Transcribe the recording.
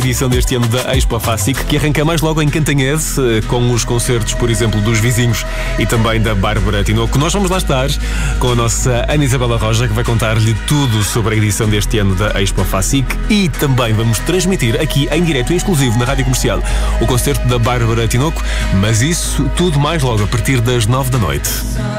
Edição deste ano da Expo Facic, que arranca mais logo em Cantanhede, com os concertos, por exemplo, dos Vizinhos e também da Bárbara Tinoco. Nós vamos lá estar com a nossa Ana Isabela Roja, que vai contar-lhe tudo sobre a edição deste ano da Expo Facic, e também vamos transmitir aqui em direto e exclusivo na Rádio Comercial o concerto da Bárbara Tinoco, mas isso tudo mais logo a partir das 9 da noite.